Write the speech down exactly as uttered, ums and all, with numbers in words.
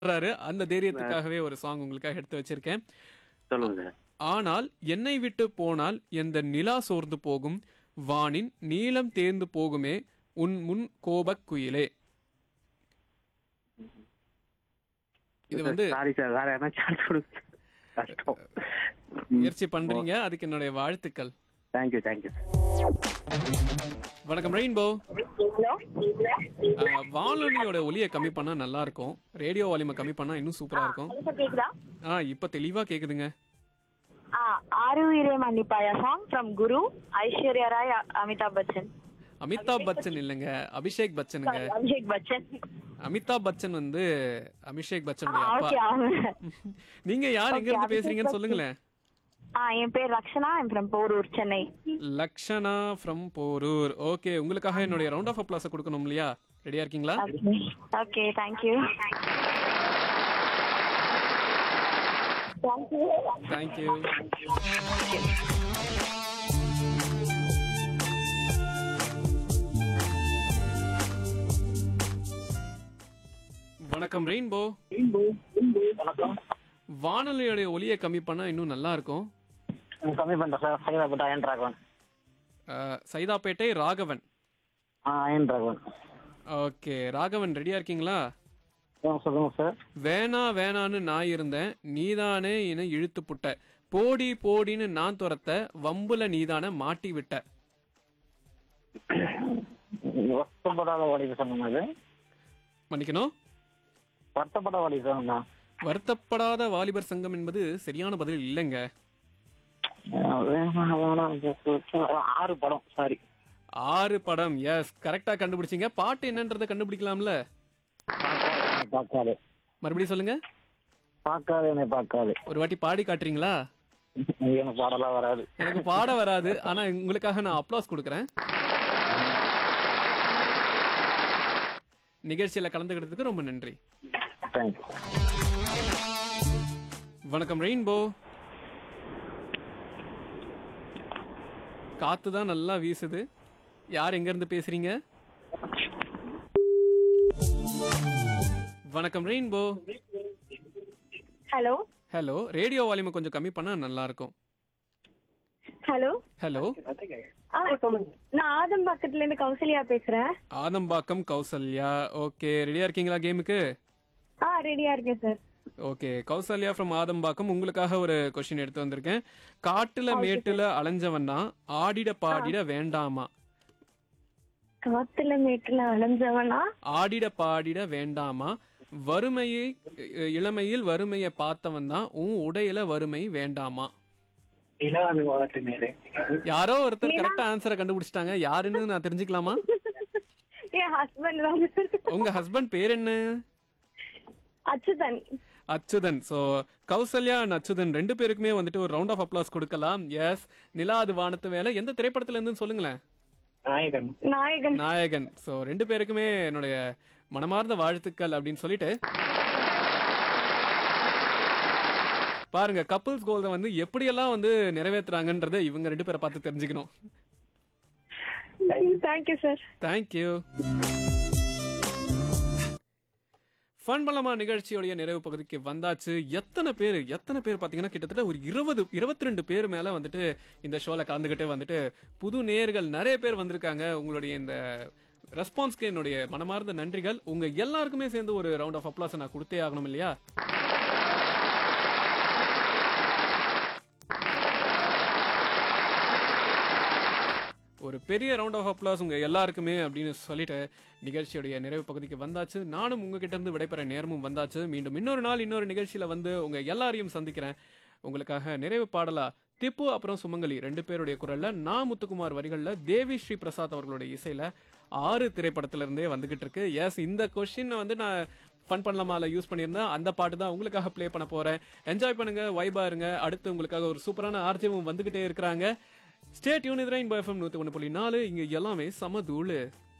சொல்றாரு. அந்த தைரியத்துக்காகவே ஒரு சாங் உங்களுக்காக எடுத்து வச்சிருக்கேன். சொல்லுங்க. ஆனால் என்னை விட்டு போனால் எந்த நிலா சோர்ந்து போகும், வானின் நீலம் தேர்ந்து போகுமே உன் முன் கோபக் குயிலே. இது வந்து சாரி சார், வேற என்ன சான்ஸ் கொடுங்க. கஷ்டம். முயற்சி பண்றீங்க, அதுக்கு என்னுடைய வாழ்த்துக்கள். Thank you thank you. வணக்கம் ரெயின்போ. ஆ, வானொலியோட ஒலியை கம்மி பண்ணா நல்லா இருக்கும். ரேடியோ வால்யூமை கம்மி பண்ணா இன்னும் சூப்பரா இருக்கும். இப்ப கேக்குதா? ஆ இப்ப தெளிவா கேக்குதுங்க. ஆ ஆருயிரே மன்னிப்பாயா சாங் ஃப்ரம் குரு, ஐஸ்வர்யா ராய், அமிதாப் பச்சன். அமிதாப் பச்சன் இல்லைங்க, அபிஷேக் பச்சனுங்க. அபிஷேக் பச்சன். அமிதாப் பச்சன் வந்து அபிஷேக் பச்சனுடைய அப்பா. ஓகே அவங்க. நீங்க யார், எங்க இருந்து பேசுறீங்கன்னு சொல்லுங்களேன். ஆ என் பேர் Rakshana, I'm from Porur, Chennai. Lakshana from Porur. Okay, உங்களுக்காக என்னுடைய ரவுண்ட் ஆஃப் அப்ளாஸ் கொடுக்கணும் இல்லையா? ரெடியா இருக்கீங்களா? Okay, thank you. தேங்க்யூ. தேங்க்யூ. வணக்கம் ரெயின்போ. வானொலியோட ஒலியை கம்மி பண்ணா இன்னும் நல்லா இருக்கும். கம்மி பண்றேன் சார். சைதாப்பேட்டை அயன் ராகவன். அஹ், சைதாப்பேட்டை ராகவன். ஆ அயன் ராகவன். ஓகே ராகவன், ரெடியா இருக்கீங்களா? ஆ, சொல்லுங்க சார். வேணா வேணான்னு நான் இருந்தேன், நீதானே என இழுத்து புட்ட, போடி போடின்னு நான் துரத்த, வம்புல நீதானே மாட்டி விட்ட. வருத்தப்படாத வாடி சொன்னது. மன்னிக்கணும், வருத்தப்பட வாடி சொன்னா. வருத்தப்படாத வாலிபர் சங்கம் என்பது சரியான பதில் இல்லைங்க. ஆறு படம். சாரி, ஆறு படம். எஸ், கரெக்டா கண்டுபிடிச்சீங்க. பாட்டு என்னன்றதை கண்டுபிடிக்கலாம்ல? பார்க்காது. மறுபடியும் சொல்லுங்க. பார்க்காது, என்னை பார்க்காது. ஒரு வாட்டி பாடி காட்டுறீங்களா? எனக்கு பாடலாம் வராது. எனக்கு பாட வராது, ஆனா உங்களுக்காக நான் அப்ளாஸ் கொடுக்குறேன். நிகழ்ச்சியில கலந்துக்கிட்டதுக்கு ரொம்ப நன்றி. தேங்க்யூ. வணக்கம் ரெயின்போ. காத்து தான் நல்லா வீசுது. யார் எங்க இருந்து பேசுறீங்க? வணக்கம் ரெயின்போ. ஹலோ ஹலோ, ரேடியோ வால்யூமை கொஞ்சம் கம்மி பண்ணா நல்லா இருக்கும். ஹலோ. ஹலோ, ஆ நான் ஆதம்பாக்கத்துல இருந்து கௌசல்யா பேசுறேன். ஆதம்பாக்கம் கௌசல்யா. ஓகே, ரெடியா இருக்கீங்களா கேமுக்கு? ஆ ரெடியா இருக்கேன் sir. Okay, Kausalya from Adambakkam, உங்களுக்காக ஒரு கொஸ்டின் எடுத்து வந்திருக்கேன். காட்டுல மேட்டுல அலைஞ்சவன்னா ஆடிட பாடிட வேண்டாமா? காத்துல மேட்டுல அலைஞ்சவனா ஆடிட பாடிட வேண்டாமா? வறுமையை இளமையில் வறுமையை பார்த்தவன் தான் உன் உடையில வறுமை வேண்டாமா? யாரோ ஒருத்தர் கரெக்டா ஆன்சரை கண்டுபிடிச்சிட்டாங்க. யாருன்னு நான் தெரிஞ்சுக்கலாமா? என் ஹஸ்பண்ட் தான். உங்க ஹஸ்பண்ட் பேர் என்ன? அச்சுதன். அச்சுதன். சோ கௌசல்யா அண்ட் அச்சுதன் ரெண்டு பேருக்குமே வந்துட்டு ஒரு ரவுண்ட் ஆஃப் அப்ளாஸ் கொடுக்கலாம். எஸ், நிலாது வானத்து வேலை எந்த திரைப்படத்துல இருந்து சொல்லுங்களேன். நாயகன். நாயகன். நாயகன். சோ ரெண்டு பேருக்குமே என்னுடைய மனமார்ந்த வாழ்த்துக்கள் அப்படின்னு சொல்லிட்டு, பாருங்க கப்புள்ஸ் கோல்ட வந்து எப்படியெல்லாம் வந்து நிறைவேற்றுறாங்கன்றத இவங்க ரெண்டு பேரை பார்த்து தெரிஞ்சுக்கணும். Thank you sir. தேங்க்யூ. ஃபன் பண்ணலாமா நிகழ்ச்சியோடைய நிறைவு பகுதிக்கு வந்தாச்சு. எத்தனை பேர் எத்தனை பேர் பார்த்தீங்கன்னா கிட்டத்தட்ட ஒரு இருபது இருபத்தி ரெண்டு பேர் மேலே வந்துட்டு இந்த ஷோவில் கலந்துக்கிட்டு வந்துட்டு புது நேயர்கள் நிறைய பேர் வந்திருக்காங்க. உங்களுடைய இந்த ரெஸ்பான்ஸ்க்கு என்னுடைய மனமார்ந்த நன்றிகள். உங்க எல்லாருக்குமே சேர்ந்து ஒரு ரவுண்ட் ஆஃப் அப்ளாஸ் நான் கொடுத்தே ஆகணும் இல்லையா? ஒரு பெரிய ரவுண்ட் ஆஃப் அப்ளாஸ் உங்க எல்லாருக்குமே அப்படின்னு சொல்லிட்டு நிகழ்ச்சியுடைய நிறைவு பகுதிக்கு வந்தாச்சு. நானும் உங்ககிட்ட இருந்து விடைபெற நேரமும் வந்தாச்சு. மீண்டும் இன்னொரு நாள் இன்னொரு நிகழ்ச்சியில வந்து உங்க எல்லாரையும் சந்திக்கிறேன். உங்களுக்காக நிறைவு பாடலா திப்பு அப்புறம் சுமங்கலி ரெண்டு பேருடைய குரல்ல, நான் முத்துக்குமார் வரிகள்ல, தேவி ஸ்ரீ பிரசாத் அவர்களுடைய இசையில ஆறு திரைப்படத்துல இருந்தே வந்துகிட்டு இருக்கு. எஸ், இந்த கொஸ்டின் வந்து நான் ஃபன் பண்ணலாமால யூஸ் பண்ணியிருந்தேன். அந்த பாட்டு தான் உங்களுக்காக ப்ளே பண்ண போறேன். என்ஜாய் பண்ணுங்க, வைபா இருங்க. அடுத்து உங்களுக்காக ஒரு சூப்பரான ஆர்ஜிவும் வந்துகிட்டே இருக்கிறாங்க. Stay tune. இது ரெயின்போ எஃப்எம் நூத்தி ஒன்று புள்ளி நாலு. இங்க எல்லாமே சம தூளு.